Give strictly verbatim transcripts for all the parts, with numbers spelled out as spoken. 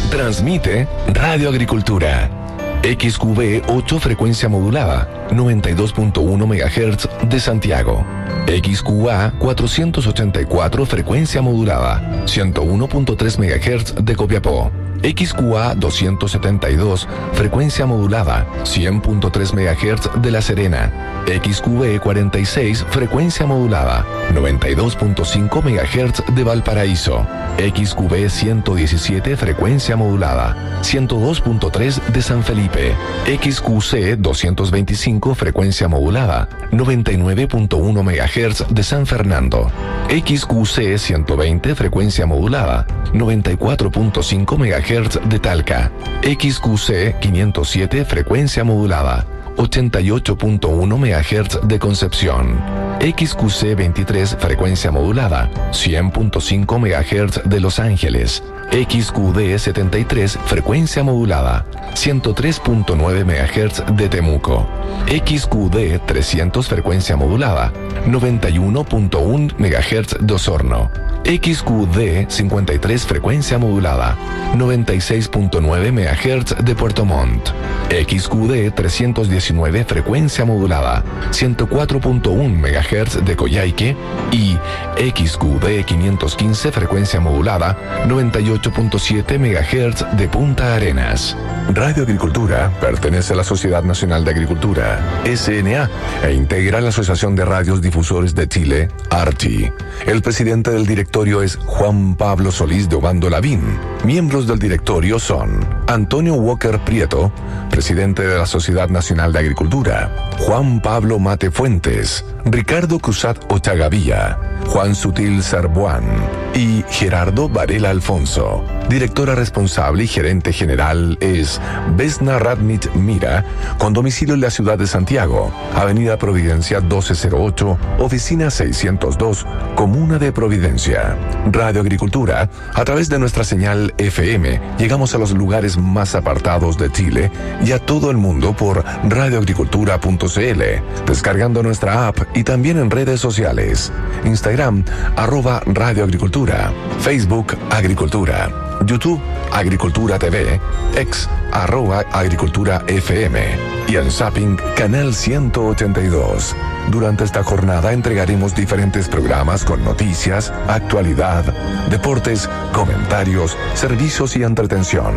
Transmite Radio Agricultura. X Q V ocho frecuencia modulada, noventa y dos punto uno megahertz de Santiago. X Q A cuatrocientos ochenta y cuatro frecuencia modulada, ciento uno punto tres megahertz de Copiapó. X Q A doscientos setenta y dos frecuencia modulada, cien punto tres megahertz de La Serena. X Q B cuarenta y seis frecuencia modulada, noventa y dos punto cinco megahertz de Valparaíso. X Q B ciento diecisiete frecuencia modulada, ciento dos punto tres de San Felipe. X Q C doscientos veinticinco frecuencia modulada, noventa y nueve punto uno megahertz de San Fernando. X Q C ciento veinte frecuencia modulada, noventa y cuatro punto cinco megahertz de Talca. X Q C quinientos siete frecuencia modulada, ochenta y ocho punto uno megahertz de Concepción. X Q C veintitrés frecuencia modulada, cien punto cinco megahertz de Los Ángeles. X Q D setenta y tres frecuencia modulada, ciento tres punto nueve megahertz de Temuco. X Q D trescientos frecuencia modulada, noventa y uno punto uno megahertz de Osorno. X Q D cincuenta y tres frecuencia modulada, noventa y seis punto nueve megahertz de Puerto Montt. X Q D trescientos diecinueve frecuencia modulada, ciento cuatro punto uno megahertz de Coyhaique. Y X Q D quinientos quince frecuencia modulada, noventa y ocho punto siete megahertz de Punta Arenas. Radio Agricultura pertenece a la Sociedad Nacional de Agricultura, S N A, e integra la Asociación de Radios Difusores de Chile, ARCHI. El presidente del directorio es Juan Pablo Solís de Obando Lavín. Miembros del directorio son Antonio Walker Prieto, presidente de la Sociedad Nacional de Agricultura; Juan Pablo Mate Fuentes; Ricardo Cruzat Ochagavía; Juan Sutil Sarbuán y Gerardo Varela Alfonso. Directora responsable y gerente general es Vesna Radnich Mira, con domicilio en la ciudad de Santiago, Avenida Providencia doce cero ocho, oficina seiscientos dos, Comuna de Providencia. Radio Agricultura, a través de nuestra señal F M, llegamos a los lugares más apartados de Chile y a todo el mundo por radioagricultura punto c l, descargando nuestra app y también en redes sociales. Instagram, arroba Radio Agricultura; Facebook, Agricultura; YouTube, Agricultura T V; X, arroba Agricultura F M; y en Zapping, Canal ciento ochenta y dos. Durante esta jornada entregaremos diferentes programas con noticias, actualidad, deportes, comentarios, servicios y entretención.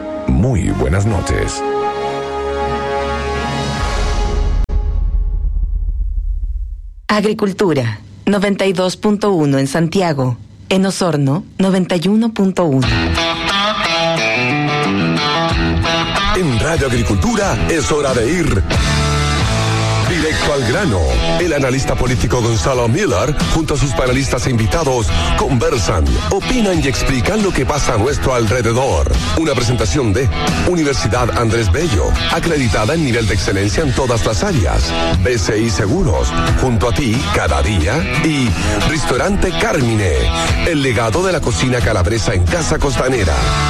Muy buenas noches. Agricultura, noventa y dos punto uno en Santiago. En Osorno, noventa y uno punto uno. En Radio Agricultura es hora de ir directo al grano. El analista político Gonzalo Miller, junto a sus panelistas e invitados, conversan, opinan y explican lo que pasa a nuestro alrededor. Una presentación de Universidad Andrés Bello, acreditada en nivel de excelencia en todas las áreas. B C I Seguros, junto a ti cada día. Y Restaurante Carmine, el legado de la cocina calabresa en Casa Costanera.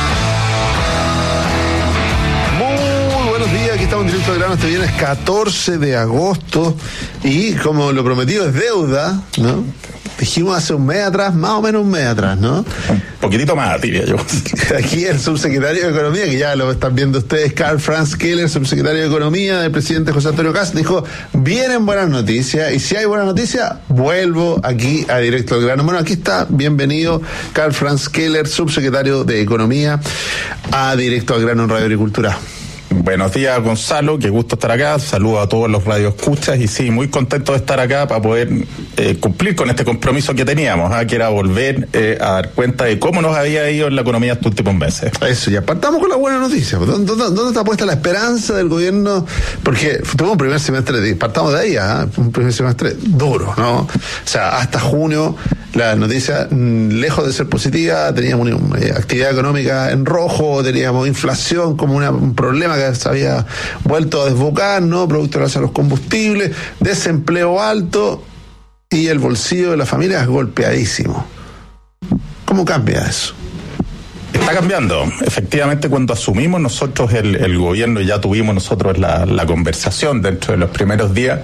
Aquí estamos en directo al grano este viernes catorce de agosto y como lo prometido es deuda, ¿no? Dijimos hace un mes atrás, más o menos un mes atrás, ¿no? Un poquitito más, diría yo. Aquí el subsecretario de Economía, que ya lo están viendo ustedes, Karl Franz Keller, subsecretario de Economía del presidente José Antonio Kast, dijo, vienen buenas noticias, y si hay buenas noticias, vuelvo aquí a Directo al Grano. Bueno, aquí está, bienvenido Karl Franz Keller, subsecretario de Economía, a Directo al Grano en Radio Agricultura. Buenos días, Gonzalo, qué gusto estar acá. Saludo a todos los radioescuchas y sí, muy contento de estar acá para poder eh, cumplir con este compromiso que teníamos, ¿eh? que era volver eh, a dar cuenta de cómo nos había ido en la economía estos últimos meses. Eso, ya partamos con la buena noticia. ¿Dónde, dónde, dónde está puesta la esperanza del gobierno? Porque tuvo un primer semestre, partamos de ahí, ¿eh? un primer semestre duro, ¿no? O sea, hasta junio la noticia, lejos de ser positiva, teníamos una eh, actividad económica en rojo, teníamos inflación como una, un problema que se había vuelto a desbocar, ¿no? Producto gracias a los combustibles, desempleo alto y el bolsillo de las familias golpeadísimo. ¿Cómo cambia eso? Está cambiando. Efectivamente, cuando asumimos nosotros el, el gobierno, ya tuvimos nosotros la, la conversación dentro de los primeros días,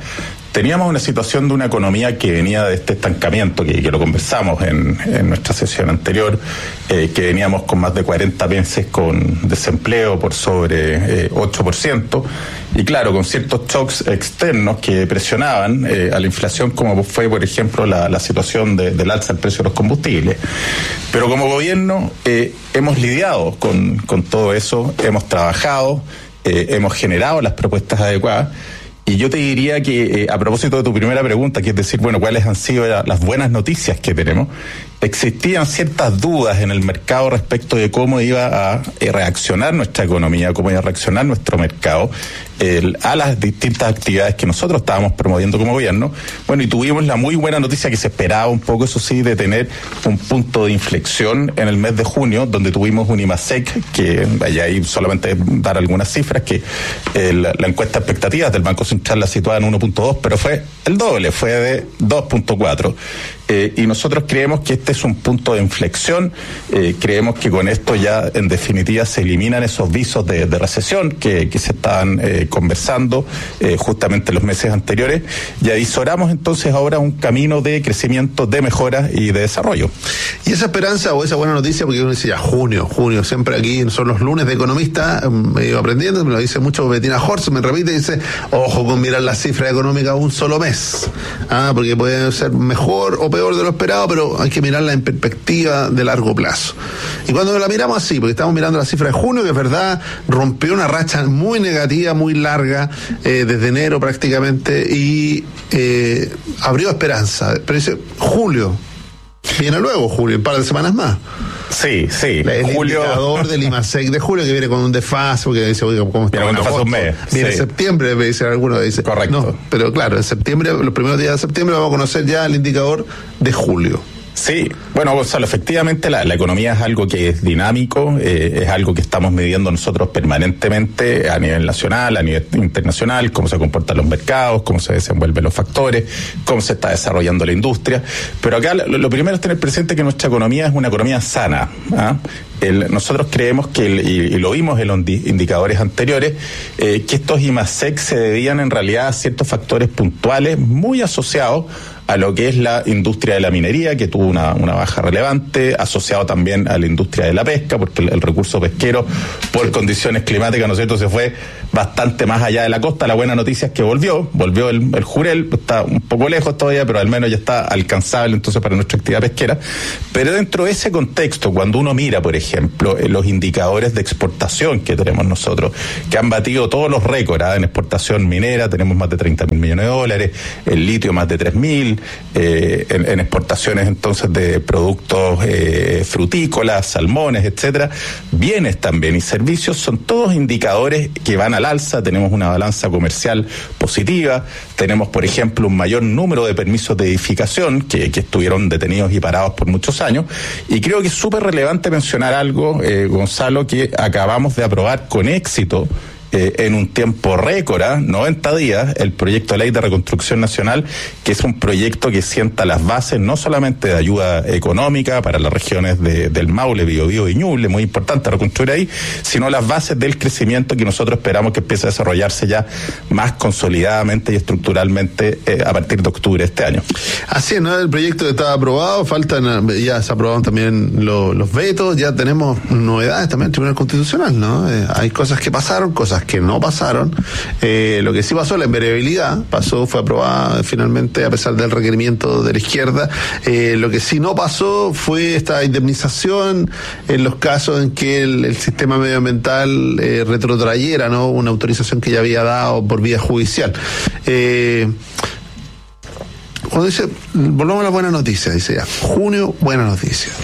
teníamos una situación de una economía que venía de este estancamiento, que, que lo conversamos en, en nuestra sesión anterior, eh, que veníamos con más de cuarenta meses con desempleo por sobre eh, ocho por ciento, y claro, con ciertos shocks externos que presionaban eh, a la inflación, como fue, por ejemplo, la, la situación de, del alza del precio de los combustibles. Pero como gobierno eh, hemos lidiado con, con todo eso, hemos trabajado, eh, hemos generado las propuestas adecuadas. Y yo te diría que, eh, a propósito de tu primera pregunta, que es decir, bueno, ¿cuáles han sido la, las buenas noticias que tenemos? Existían ciertas dudas en el mercado respecto de cómo iba a eh, reaccionar nuestra economía, cómo iba a reaccionar nuestro mercado eh, a las distintas actividades que nosotros estábamos promoviendo como gobierno. Bueno, y tuvimos la muy buena noticia que se esperaba un poco, eso sí, de tener un punto de inflexión en el mes de junio, donde tuvimos un IMASEC, que vaya ahí solamente dar algunas cifras, que eh, la, la encuesta de expectativas del Banco Central la situaba en uno punto dos, pero fue el doble, fue de dos punto cuatro. Eh, y nosotros creemos que este es un punto de inflexión, eh, creemos que con esto ya en definitiva se eliminan esos visos de, de recesión que, que se estaban eh, conversando eh, justamente en los meses anteriores, y avisoramos entonces ahora un camino de crecimiento, de mejora y de desarrollo. Y esa esperanza o esa buena noticia, porque uno dice ya junio, junio, siempre aquí son los lunes de economista, me iba aprendiendo, me lo dice mucho Bettina Horst, me repite y dice, ojo con mirar las cifras económicas un solo mes, ah, porque puede ser mejor o peor de lo esperado, pero hay que mirarla en perspectiva de largo plazo. Y cuando la miramos así, porque estamos mirando la cifra de junio, que es verdad, rompió una racha muy negativa, muy larga, eh, desde enero prácticamente, y eh, abrió esperanza. Pero dice, julio, viene luego julio, un par de semanas más. Sí, sí. El julio... indicador del IMASEC de julio, que viene con un desfase, porque dice, oiga, ¿cómo está? Viene con un desfase un mes. Viene sí. septiembre, me dice alguno, dice. Correcto. No, pero claro, en septiembre, los primeros días de septiembre vamos a conocer ya el indicador de julio. Sí, bueno, Gonzalo, efectivamente la, la economía es algo que es dinámico, eh, es algo que estamos midiendo nosotros permanentemente a nivel nacional, a nivel internacional, cómo se comportan los mercados, cómo se desenvuelven los factores, cómo se está desarrollando la industria. Pero acá lo, lo primero es tener presente que nuestra economía es una economía sana, ¿ah? El, nosotros creemos que, el, y, y lo vimos en los indicadores anteriores, eh, que estos IMASEC se debían en realidad a ciertos factores puntuales muy asociados a lo que es la industria de la minería, que tuvo una, una baja relevante, asociado también a la industria de la pesca, porque el, el recurso pesquero, por sí. condiciones climáticas, ¿no es cierto?, se fue bastante más allá de la costa. La buena noticia es que volvió, volvió el, el Jurel, está un poco lejos todavía, pero al menos ya está alcanzable entonces para nuestra actividad pesquera. Pero dentro de ese contexto, cuando uno mira, por ejemplo, los indicadores de exportación que tenemos nosotros, que han batido todos los récords, ¿eh? En exportación minera tenemos más de treinta mil millones de dólares, el litio más de tres mil, eh, en, en exportaciones entonces de productos eh, frutícolas, salmones, etcétera, bienes también y servicios, son todos indicadores que van al alza. Tenemos una balanza comercial positiva, tenemos por ejemplo un mayor número de permisos de edificación que, que estuvieron detenidos y parados por muchos años, y creo que es súper relevante mencionar algo, eh, Gonzalo, que acabamos de aprobar con éxito Eh, en un tiempo récord, ¿eh? noventa días, el proyecto de ley de reconstrucción nacional, que es un proyecto que sienta las bases no solamente de ayuda económica para las regiones de, del Maule, Biobío y Ñuble, muy importante reconstruir ahí, sino las bases del crecimiento que nosotros esperamos que empiece a desarrollarse ya más consolidadamente y estructuralmente eh, a partir de octubre de este año. Así es, ¿no? El proyecto está aprobado, faltan, ya se aprobaron también lo, los vetos, ya tenemos novedades también en el Tribunal Constitucional, ¿no? Eh, hay cosas que pasaron, cosas que no pasaron. Eh, lo que sí pasó, la invariabilidad pasó, fue aprobada finalmente a pesar del requerimiento de la izquierda. Eh, lo que sí no pasó fue esta indemnización en los casos en que el, el sistema medioambiental eh, retrotrayera, ¿no?, una autorización que ya había dado por vía judicial. Eh, cuando dice, volvamos a la buena noticia, dice ya, junio, buena noticia.